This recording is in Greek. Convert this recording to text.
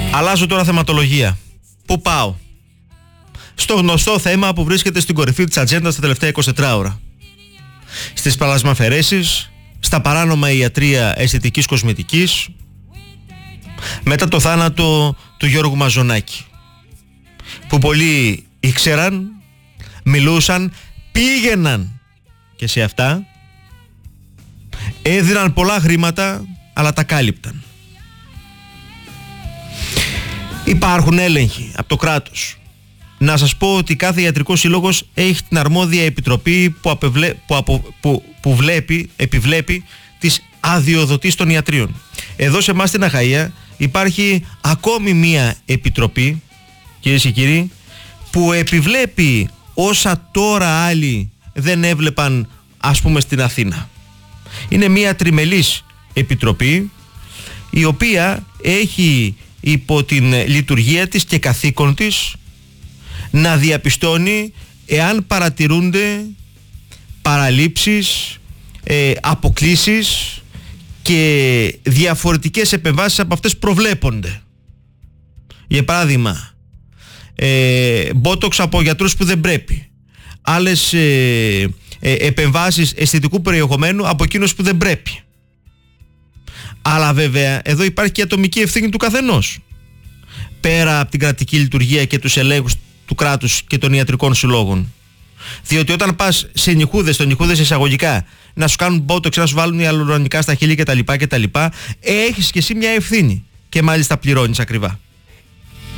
Αλλάζω τώρα θεματολογία. Πού πάω? Στο γνωστό θέμα που βρίσκεται στην κορυφή της ατζέντας τα τελευταία 24 ώρα. Στις πλασμαφαιρέσεις, στα παράνομα ιατρεία αισθητικής κοσμητικής, μετά το θάνατο του Γιώργου Μαζονάκη, που πολλοί ήξεραν, μιλούσαν, πήγαιναν και σε αυτά, έδιναν πολλά χρήματα, αλλά τα κάλυπταν. Υπάρχουν έλεγχοι από το κράτος. Να σας πω ότι κάθε ιατρικός σύλλογος έχει την αρμόδια επιτροπή που επιβλέπει τις αδειοδοτήσεις των ιατρίων. Εδώ σε εμάς στην Αχαΐα υπάρχει ακόμη μία επιτροπή, κυρίες και κύριοι, που επιβλέπει όσα τώρα άλλοι δεν έβλεπαν, ας πούμε, στην Αθήνα. Είναι μία τριμελής επιτροπή, η οποία έχει υπό την λειτουργία της και καθήκον της να διαπιστώνει εάν παρατηρούνται παραλήψεις, αποκλίσεις και διαφορετικές επεμβάσεις από αυτές προβλέπονται. Για παράδειγμα, μπότοξ από γιατρούς που δεν πρέπει, άλλες επεμβάσεις αισθητικού περιεχομένου από εκείνους που δεν πρέπει. Αλλά βέβαια εδώ υπάρχει και ατομική ευθύνη του καθενός, πέρα από την κρατική λειτουργία και τους ελέγχους του κράτους και των ιατρικών συλλόγων. Διότι όταν πας σε νυχούδες, των νυχούδες εισαγωγικά, να σου κάνουν μπότοξ, να σου βάλουν ιαλουρονικά στα χείλη κτλ., έχεις και εσύ μια ευθύνη και μάλιστα πληρώνεις ακριβά.